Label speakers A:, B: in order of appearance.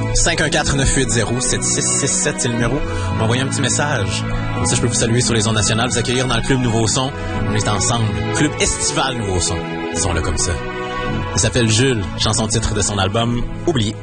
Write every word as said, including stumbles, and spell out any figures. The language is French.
A: cinq un quatre neuf huit zéro sept six six sept, c'est le numéro. M'envoyez un petit message. Comme ça, je peux vous saluer sur les ondes nationales, vous accueillir dans le Club Nouveau Son. On est ensemble. Club estival Nouveau Son. Disons-le comme ça. Il s'appelle Jules, chanson titre de son album Oublié.